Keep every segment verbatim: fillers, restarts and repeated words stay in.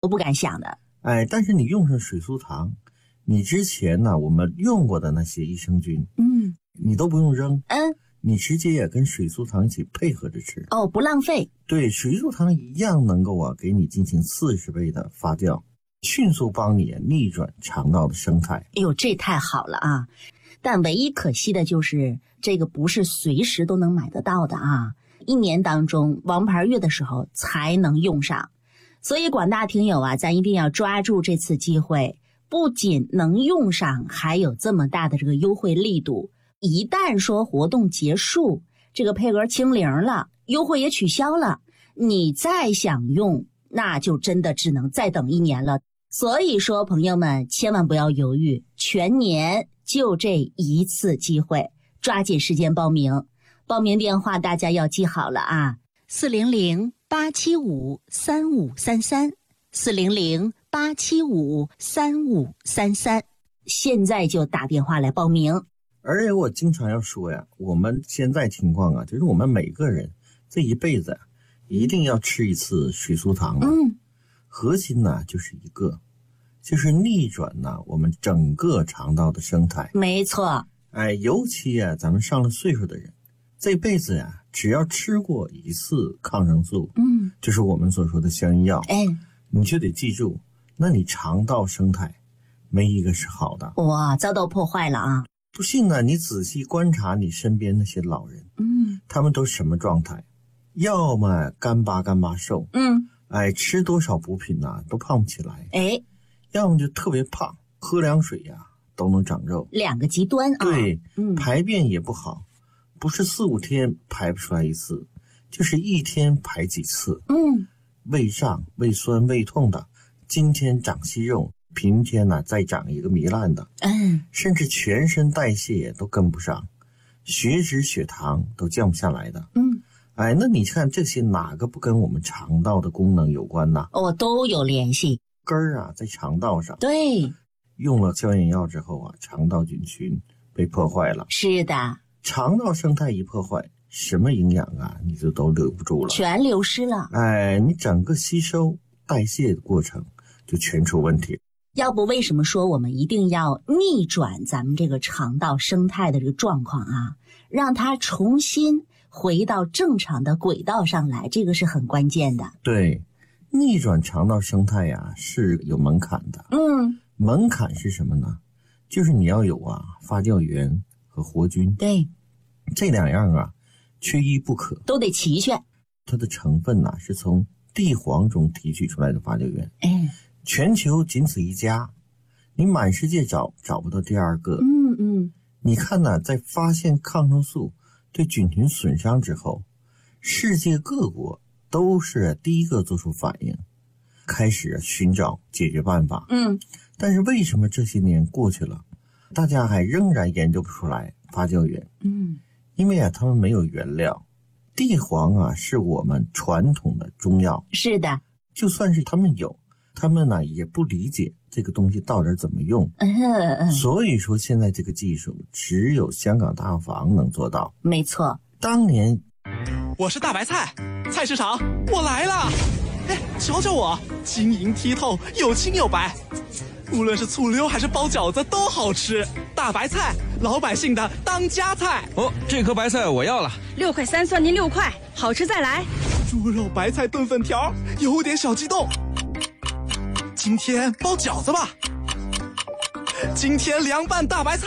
不敢想的。 哎，但是你用上水苏糖，你之前呢我们用过的那些益生菌， 嗯， 你都不用扔， 嗯， 你直接也跟水苏糖一起配合着吃。 哦，不浪费。 对，水苏糖一样能够啊给你进行四十倍的发酵，迅速帮你逆转肠道的生态。 哎呦，这太好了啊！但唯一可惜的就是这个不是随时都能买得到的啊，一年当中王牌月的时候才能用上。所以广大听友啊，咱一定要抓住这次机会，不仅能用上，还有这么大的这个优惠力度。一旦说活动结束，这个配额清零了，优惠也取消了，你再想用，那就真的只能再等一年了。所以说朋友们千万不要犹豫，全年就这一次机会，抓紧时间报名。报名电话大家要记好了啊，四零零八七五三五三三，四零零八七五三五三三，现在就打电话来报名。 而且我经常要说呀，我们现在情况啊，就是我们每个人这一辈子一定要吃一次水苏糖的。 嗯， 核心呢就是一个，就是逆转呢我们整个肠道的生态。 没错。 哎，尤其啊咱们上了岁数的人，这辈子呀只要吃过一次抗生素， 嗯， 就是我们所说的消炎药， 哎， 你就得记住，那你肠道生态没一个是好的。 哇，遭到破坏了啊！ 不信呢，你仔细观察你身边那些老人， 嗯， 他们都什么状态？要么干巴干巴瘦， 嗯， 哎，吃多少补品呐、啊、都胖不起来， 哎， 要么就特别胖，喝凉水呀、啊、都能长肉， 两个极端啊。 对， 嗯， 排便也不好，不是四五天排不出来一次，就是一天排几次， 嗯， 胃胀、胃酸、胃痛的，今天长息肉，明天呢再长一个糜烂的， 嗯， 甚至全身代谢都跟不上，血脂、血糖都降不下来的。 嗯， 哎，那你看这些哪个不跟我们肠道的功能有关呢？ 哦，都有联系。 根儿啊在肠道上， 对， 用了消炎药之后啊，肠道菌群被破坏了， 是的， 肠道生态一破坏，什么营养啊你就都留不住了， 全流失了。 哎，你整个吸收代谢的过程就全出问题。 要不为什么说我们一定要逆转咱们这个肠道生态的这个状况啊，让它重新回到正常的轨道上来，这个是很关键的。 对，逆转肠道生态呀、啊、是有门槛的。 嗯， 门槛是什么呢？就是你要有啊发酵源和活菌， 对， 这两样啊缺一不可， 都得齐全。 它的成分呢、啊、是从地黄中提取出来的发酵源， 哎， 全球仅此一家，你满世界找找不到第二个。 嗯嗯， 你看呢，在发现抗生素对菌群损伤之后，世界各国都是第一个做出反应，开始寻找解决办法。 嗯， 但是为什么这些年过去了，大家还仍然研究不出来发酵源？ 嗯， 因为啊，他们没有原料。地黄啊，是我们传统的中药， 是的， 就算是他们有，他们呢也不理解这个东西到底怎么用。 嗯嗯， 所以说现在这个技术只有香港大药房能做到。 没错。 当年我是大白菜，菜市场我来了。哎，瞧瞧我，晶莹剔透，又青又白，无论是醋溜还是包饺子都好吃。大白菜，老百姓的当家菜。 哦，这颗白菜我要了， 六块三算您六块，好吃再来。 猪肉白菜炖粉条，有点小激动。今天包饺子吧，今天凉拌大白菜。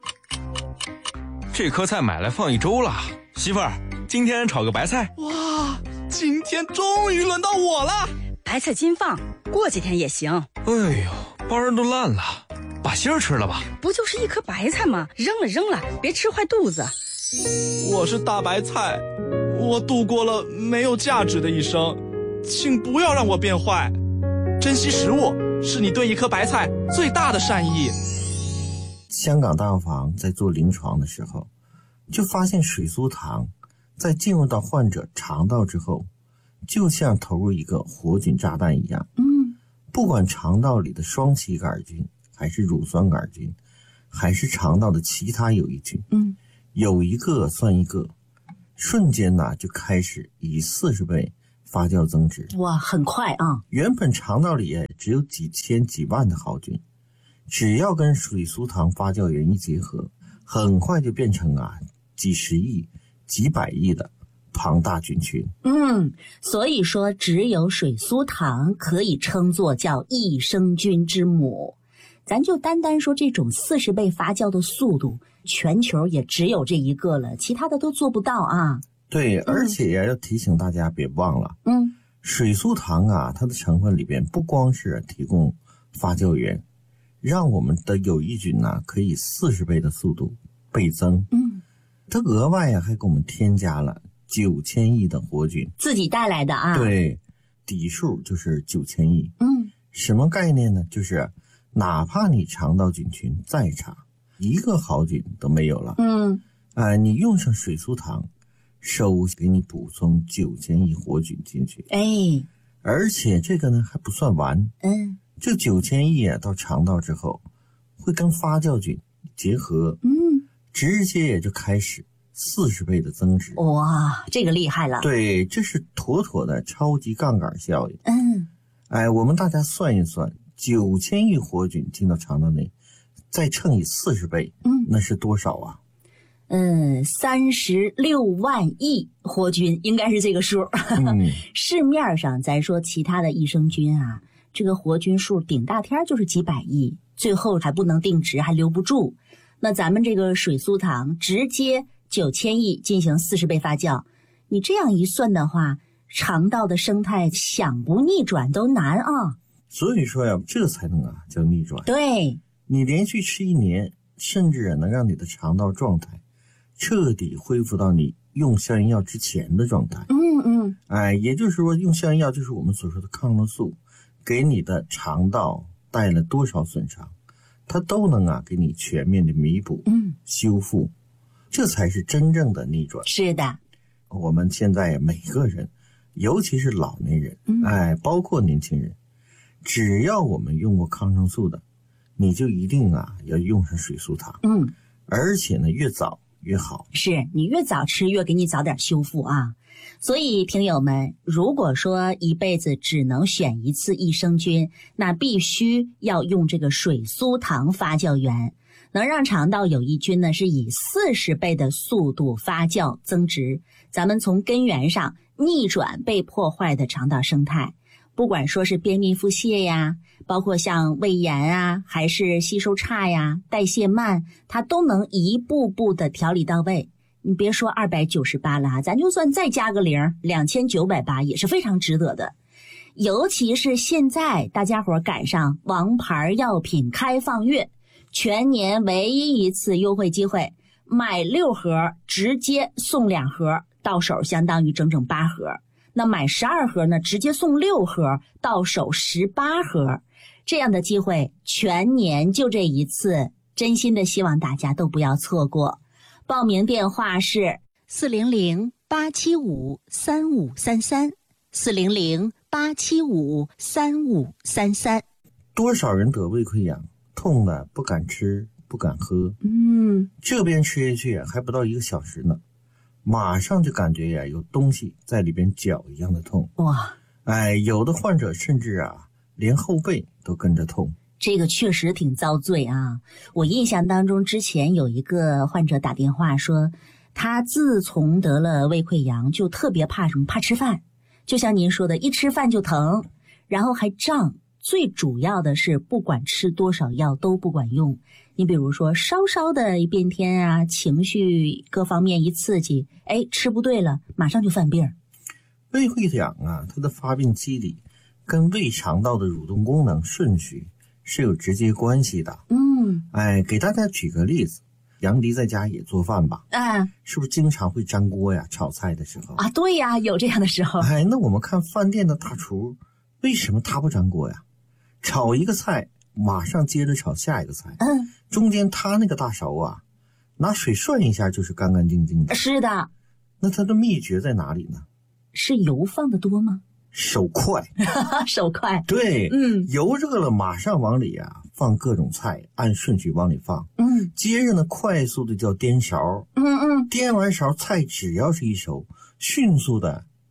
这颗菜买来放一周了，媳妇儿，今天炒个白菜。 哇，今天终于轮到我了。 白菜今放，过几天也行。 哎呦，包儿都烂了，把芯儿吃了吧。 不就是一颗白菜吗？扔了扔了，别吃坏肚子。 我是大白菜，我度过了没有价值的一生，请不要让我变坏。珍惜食物是你对一颗白菜最大的善意。 香港大药房在做临床的时候，就发现水苏糖在进入到患者肠道之后，就像投入一个活菌炸弹一样。 嗯， 不管肠道里的双歧杆菌，还是乳酸杆菌，还是肠道的其他有益菌， 嗯， 有一个算一个，瞬间呢就开始以四十倍发酵增殖。 哇，很快啊！ 原本肠道里只有几千几万的好菌，只要跟水苏糖发酵原一结合，很快就变成啊几十亿、几百亿的庞大菌群。 嗯，所以说只有水苏糖可以称作叫益生菌之母。咱就单单说这种四十倍发酵的速度，全球也只有这一个了，其他的都做不到啊。 对，而且也要提醒大家别忘了， 嗯， 水苏糖啊，它的成分里边不光是提供发酵源，让我们的有益菌呢、啊、可以四十倍的速度倍增。 嗯， 它额外啊还给我们添加了九千亿的活菌， 自己带来的啊。 对，底数就是九千亿。 嗯， 什么概念呢？就是哪怕你肠道菌群再差，一个好菌都没有了。 嗯， 呃，你用上水苏糖，手给你补充九千亿活菌进去。 哎， 而且这个呢还不算完， 嗯， 这九千亿啊到肠道之后，会跟发酵菌结合， 嗯， 直接也就开始四十倍的增值。 哇，这个厉害了。 对，这是妥妥的超级杠杆效应。 嗯， 哎，我们大家算一算，九千亿活菌进到肠道内，再乘以四十倍， 嗯， 那是多少啊？ 嗯，三十六万亿活菌应该是这个数。 嗯， 市面上咱说其他的益生菌啊，这个活菌数顶大天就是几百亿，最后还不能定植，还留不住。那咱们这个水苏糖直接九千亿进行四十倍发酵，你这样一算的话，肠道的生态想不逆转都难啊。 所以说呀，这才能啊叫逆转。 对， 你连续吃一年，甚至能让你的肠道状态彻底恢复到你用消炎药之前的状态。 嗯嗯， 哎，也就是说，用消炎药就是我们所说的抗生素，给你的肠道带了多少损伤，它都能啊给你全面的弥补、 嗯， 修复，这才是真正的逆转。 是的， 我们现在每个人，尤其是老年人， 嗯、 哎，包括年轻人，只要我们用过抗生素的，你就一定啊要用上水苏糖。 嗯， 而且呢，越早越好。 是你越早吃越给你早点修复啊。所以听友们，如果说一辈子只能选一次益生菌，那必须要用这个水苏糖发酵源，能让肠道有益菌呢是以四十倍的速度发酵增殖，咱们从根源上逆转被破坏的肠道生态。不管说是便秘腹泻呀，包括像胃炎啊，还是吸收差呀、代谢慢，它都能一步步的调理到位。你别说二百九十八了啊，咱就算再加个零，两千九百八也是非常值得的。尤其是现在大家伙赶上王牌药品开放月，全年唯一一次优惠机会，买六盒直接送两盒，到手相当于整整八盒。那买十二盒呢，直接送六盒，到手十八盒。这样的机会全年就这一次，真心的希望大家都不要错过。报名电话是四零零八七五三五三三，四零零八七五三五三三。 多少人得胃溃疡，痛的不敢吃不敢喝， 嗯， 这边吃下去还不到一个小时呢，马上就感觉呀有东西在里边绞一样的痛。 哇， 哎，有的患者甚至啊连后背都跟着痛。 这个确实挺遭罪啊！我印象当中，之前有一个患者打电话说，他自从得了胃溃疡，就特别怕什么？怕吃饭。就像您说的，一吃饭就疼，然后还胀。最主要的是，不管吃多少药都不管用。你比如说，稍稍的一变天啊，情绪各方面一刺激，哎，吃不对了，马上就犯病。 胃溃疡啊，它的发病机理跟胃肠道的蠕动功能顺序是有直接关系的。 嗯， 哎，给大家举个例子，杨迪在家也做饭吧？ 啊， 是不是经常会粘锅呀？炒菜的时候啊，对呀，有这样的时候。 哎，那我们看饭店的大厨，为什么他不粘锅呀？炒一个菜，马上接着炒下一个菜， 嗯， 中间他那个大勺啊，拿水涮一下就是干干净净的。 是的。 那他的秘诀在哪里呢？ 是油放的多吗？ 手快。 手快。 对， 嗯， 油热了马上往里啊放各种菜，按顺序往里放。 嗯， 接着呢快速的叫颠勺。 嗯嗯， 颠完勺，菜只要是一熟，迅速的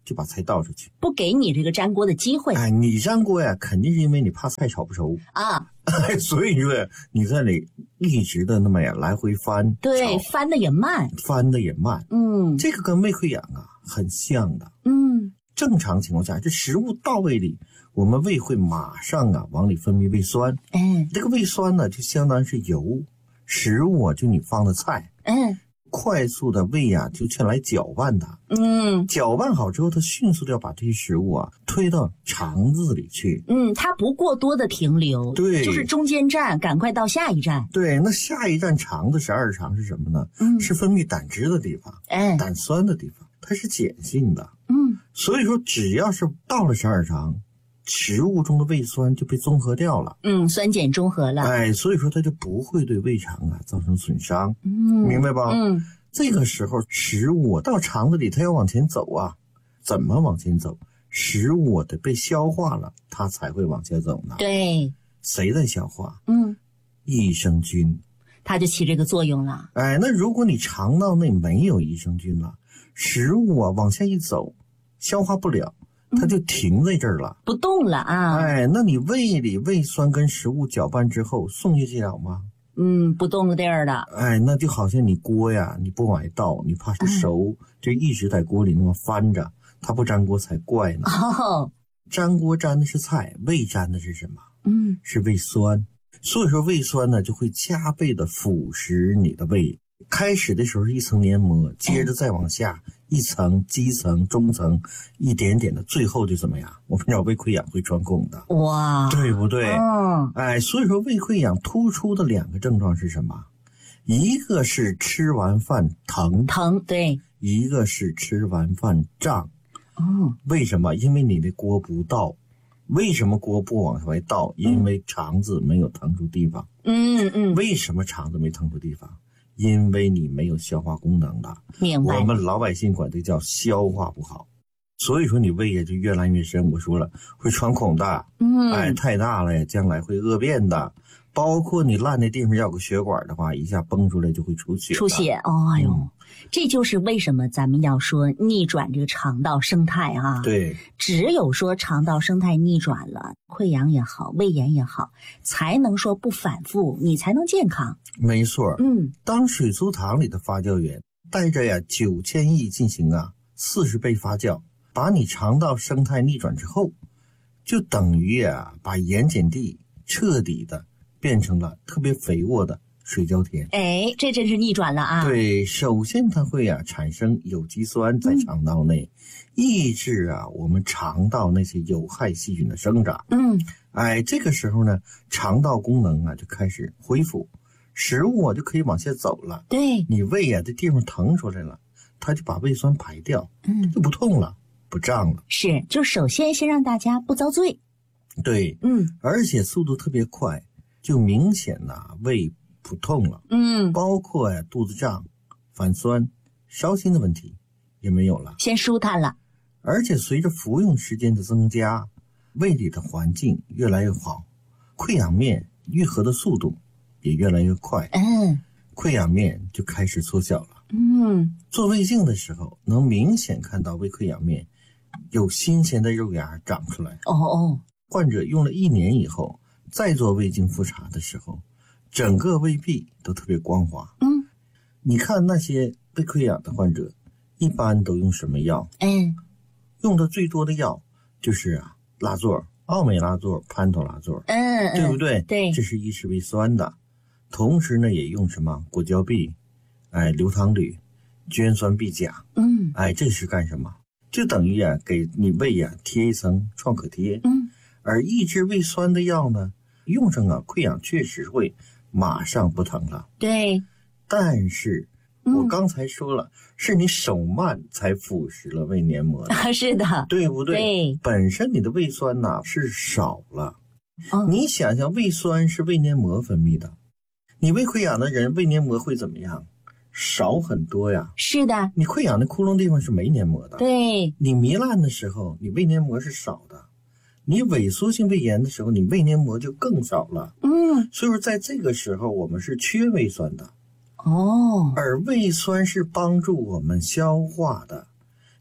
就把菜倒出去， 不给你这个粘锅的机会。 哎，你粘锅呀，肯定是因为你怕菜炒不熟啊， 所以说你在里一直的那么呀来回翻， 对，翻的也慢， 翻的也慢。 嗯， 这个跟胃溃疡啊很像的。 嗯， 正常情况下，这食物到胃里，我们胃会马上啊往里分泌胃酸。 嗯， 这个胃酸呢，就相当于是油，食物啊就你放的菜。 嗯。 快速的胃呀、啊，就去来搅拌它， 嗯， 搅拌好之后，它迅速的要把这些食物啊推到肠子里去。 嗯，它不过多的停留， 对， 就是中间站，赶快到下一站。 对，那下一站肠子十二肠是什么呢？ 嗯， 是分泌胆汁的地方， 哎， 胆酸的地方，它是碱性的。 嗯， 所以说只要是到了十二肠，食物中的胃酸就被综合掉了。 嗯，酸碱中和了。 哎，所以说它就不会对胃肠啊造成损伤。 嗯， 明白吧？ 嗯， 这个时候食物到肠子里，它要往前走啊，怎么往前走？食物得被消化了，它才会往前走呢。 对， 谁在消化？ 嗯， 益生菌， 它就起这个作用了。 哎，那如果你肠道内没有益生菌了，食物啊往下一走，消化不了，它就停在这儿了， 不动了啊。 哎，那你胃里胃酸跟食物搅拌之后送下去了吗？ 嗯，不动了地儿的。 哎，那就好像你锅呀，你不往外倒，你怕是熟，嗯、就一直在锅里那么翻着，它不粘锅才怪呢。 哦， 粘锅粘的是菜，胃粘的是什么？ 嗯， 是胃酸。所以说胃酸呢就会加倍的腐蚀你的胃。开始的时候是一层黏膜，接着再往下、嗯、一层基层、中层，一点点的，最后就怎么样？我们知道胃溃疡会穿孔的， 哇， 对不对？ 嗯， 哎，所以说胃溃疡突出的两个症状是什么？一个是吃完饭疼疼，对， 一个是吃完饭胀。 哦， 为什么？因为你的锅不倒。为什么锅不往外倒？因为肠子没有腾出地方。 嗯嗯。 为什么肠子没腾出地方？因为你没有消化功能了。 明白。 我们老百姓管这叫消化不好，所以说你胃也就越来越深。我说了，会穿孔的， 嗯， 哎，太大了，将来会恶变的。包括你烂的地方要有个血管的话，一下崩出来就会出血。 出血，哦、哎呦、 嗯， 这就是为什么咱们要说逆转这个肠道生态啊。 对， 只有说肠道生态逆转了，溃疡也好，胃炎也好，才能说不反复，你才能健康。 没错， 嗯， 当水苏糖里的发酵源带着呀九千亿进行啊四十倍发酵，把你肠道生态逆转之后，就等于啊把盐碱地彻底的变成了特别肥沃的水胶田。 哎，这真是逆转了啊！ 对，首先它会啊产生有机酸在肠道内，嗯、抑制啊我们肠道那些有害细菌的生长。 嗯， 哎，这个时候呢，肠道功能啊就开始恢复，食物啊就可以往下走了。 对， 你胃啊这地方腾出来了，它就把胃酸排掉， 嗯， 就不痛了，不胀了。 是，就首先先让大家不遭罪。 对， 嗯， 而且速度特别快，就明显呐、啊、胃不痛了。 嗯， 包括呀、啊、肚子胀、反酸、烧心的问题也没有了， 先舒坦了。 而且随着服用时间的增加，胃里的环境越来越好，溃疡面愈合的速度也越来越快。 嗯， 溃疡面就开始缩小了。 嗯， 做胃镜的时候能明显看到胃溃疡面有新鲜的肉芽长出来。 哦哦， 患者用了一年以后再做胃镜复查的时候，整个胃壁都特别光滑。 嗯， 你看那些胃溃疡的患者一般都用什么药？ 嗯， 用的最多的药就是啊拉唑、奥美拉唑、潘托拉唑， 嗯， 对不对？ 对， 这是抑制胃酸的。同时呢也用什么果胶吡、哎硫糖铝、捐酸吡甲。 嗯， 哎，这是干什么？就等于啊给你胃啊贴一层创可贴。 嗯， 而抑制胃酸的药呢，用上啊溃疡确实会马上不疼了。 对， 但是我刚才说了，嗯、是你手慢才腐蚀了胃黏膜的。 是的， 对不对？ 对， 本身你的胃酸呐、啊、是少了。 哦， 你想想，胃酸是胃黏膜分泌的，你胃溃疡的人胃黏膜会怎么样？少很多呀。 是的， 你溃疡的窟窿地方是没黏膜的。 对， 你糜烂的时候，你胃黏膜是少的。你萎缩性胃炎的时候，你胃黏膜就更少了。 嗯， 所以说在这个时候我们是缺胃酸的。 哦， 而胃酸是帮助我们消化的。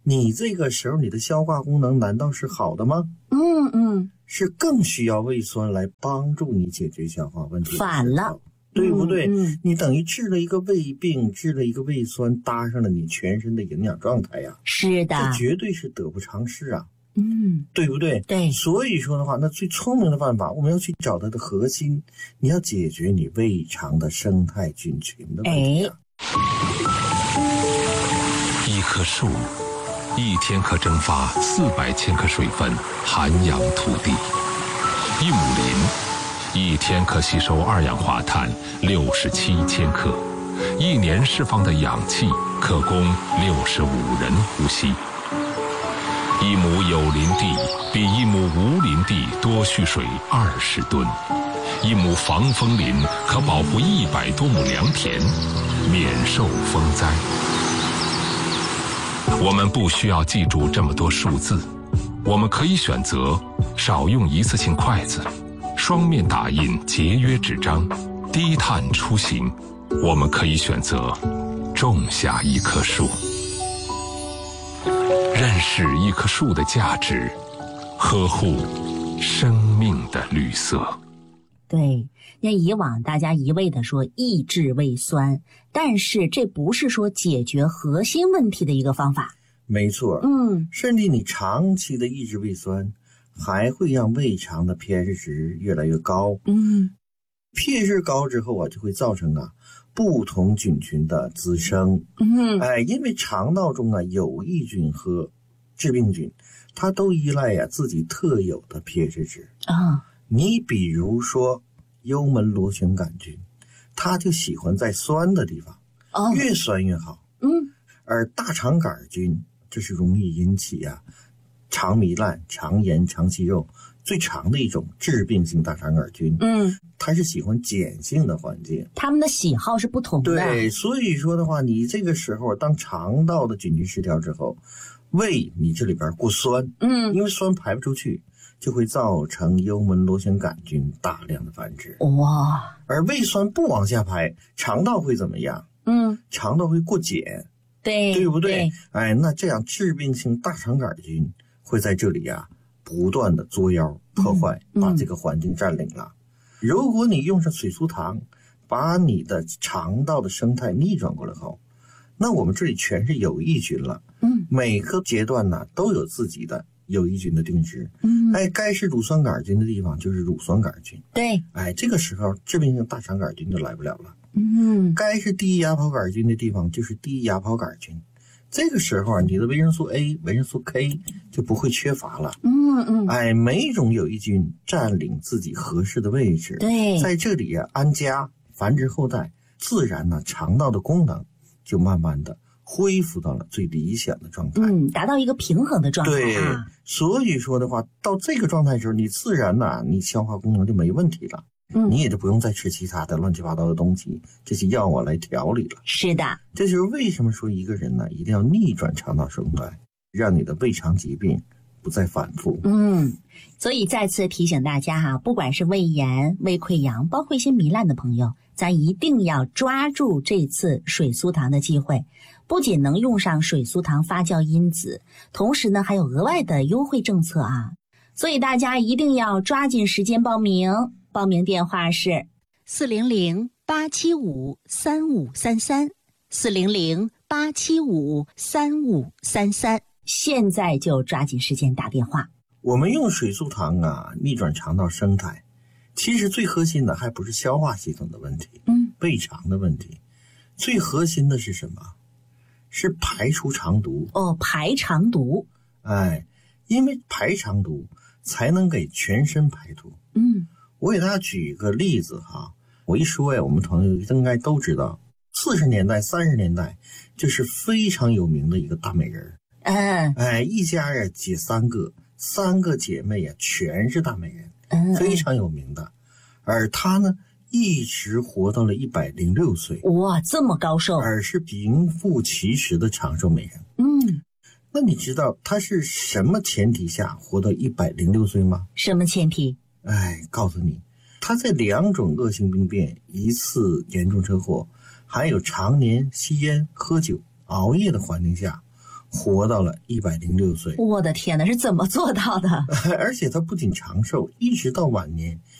你这个时候你的消化功能难道是好的吗？ 嗯嗯， 是更需要胃酸来帮助你解决消化问题。 反了， 对不对？ 嗯嗯、 你等于治了一个胃病，治了一个胃酸，搭上了你全身的营养状态呀。 是的， 这绝对是得不偿失啊。 嗯， 对不对？ 对。 所以说的话，那最聪明的办法，我们要去找它的核心，你要解决你胃肠的生态菌群的问题、啊。 哎、一棵树一天可蒸发四百千克水分，涵养土地；一亩林一天可吸收二氧化碳六十七千克，一年释放的氧气可供六十五人呼吸。一亩有林地比一亩无林地多蓄水二十吨，一亩防风林可保护一百多亩良田，免受风灾。我们不需要记住这么多数字，我们可以选择少用一次性筷子，双面打印节约纸张，低碳出行。我们可以选择种下一棵树。认识一棵树的价值，呵护生命的绿色。 对，那以往大家一味的说抑制胃酸，但是这不是说解决核心问题的一个方法。 没错， 嗯， 甚至你长期的抑制胃酸，还会让胃肠的 pH 值越来越高。 嗯 ，pH 值高之后啊，就会造成啊不同菌群的滋生。 嗯， 哎，因为肠道中啊有益菌和致病菌，它都依赖呀、啊、自己特有的 pH 值啊。 你比如说幽门螺旋杆菌，它就喜欢在酸的地方， 哦， 越酸越好。 嗯， 而大肠杆菌，这是容易引起呀、啊、肠糜烂、肠炎、肠息肉最常的一种致病性大肠杆菌。 嗯， 它是喜欢碱性的环境， 他们的喜好是不同的。 对，所以说的话，你这个时候当肠道的菌群失调之后，胃你这里边过酸， 嗯， 因为酸排不出去，就会造成幽门螺旋杆菌大量的繁殖。 哇， 而胃酸不往下排，肠道会怎么样？ 嗯， 肠道会过碱， 对， 对不对？ 对， 哎，那这样致病性大肠杆菌会在这里呀、啊、不断的作妖破坏， 嗯、 把这个环境占领了。嗯、如果你用上水苏糖，把你的肠道的生态逆转过来后，那我们这里全是有益菌了。 嗯， 每个阶段呢都有自己的有益菌的定值。 嗯， 哎，该是乳酸杆菌的地方就是乳酸杆菌。 对， 哎，这个时候致病性大肠杆菌就来不了了。 嗯， 该是第一芽孢杆菌的地方就是第一芽孢杆菌。这个时候你的维生素 A、维生素 K 就不会缺乏了。 嗯嗯， 哎，每种有益菌占领自己合适的位置， 对， 在这里啊安家繁殖后代，自然呢肠道的功能就慢慢的恢复到了最理想的状态， 嗯，达到一个平衡的状态、啊。 对，所以说的话，到这个状态时候，你自然呢、啊，你消化功能就没问题了。嗯，你也就不用再吃其他的乱七八糟的东西，这些药物来调理了。 是的， 这就是为什么说一个人呢，一定要逆转肠道生态，让你的胃肠疾病不再反复。 嗯，所以再次提醒大家哈，不管是胃炎、胃溃疡，包括一些糜烂的朋友，咱一定要抓住这次水苏糖的机会，不仅能用上水苏糖发酵因子，同时呢还有额外的优惠政策啊！所以大家一定要抓紧时间报名，报名电话是四零零八七五三五三三，四零零八七五三五三三，现在就抓紧时间打电话。 我们用水苏糖啊逆转肠道生态，其实最核心的还不是消化系统的问题， 嗯， 胃肠的问题，最核心的是什么？是排出肠毒。 哦，排肠毒。 哎，因为排肠毒才能给全身排毒。 嗯， 我给大家举一个例子哈，我一说呀，我们朋友应该都知道，四十年代、三十年代就是非常有名的一个大美人。 嗯， 哎，一家呀姐三个，三个姐妹呀全是大美人， 嗯， 非常有名的。而她呢，一直活到了一百零六岁。 哇，这么高寿！ 而是名副其实的长寿美人。 嗯， 那你知道她是什么前提下活到一百零六岁吗？ 什么前提？ 哎，告诉你，她在两种恶性病变、一次严重车祸，还有常年吸烟、喝酒、熬夜的环境下， 活到了一百零六岁。 我的天哪，是怎么做到的？ 而且他不仅长寿，一直到晚年